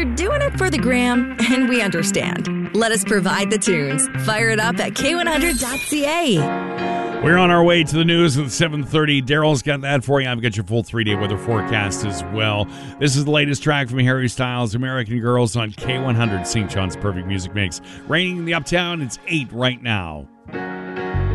You're doing it for the gram, and we understand. Let us provide the tunes. Fire it up at K100.ca. We're on our way to the news at 7:30. Daryl's got that for you. I've got your full 3-day weather forecast as well. This is the latest track from Harry Styles, American Girls, on K100, St. John's Perfect Music Mix. Raining in the Uptown, it's 8 right now.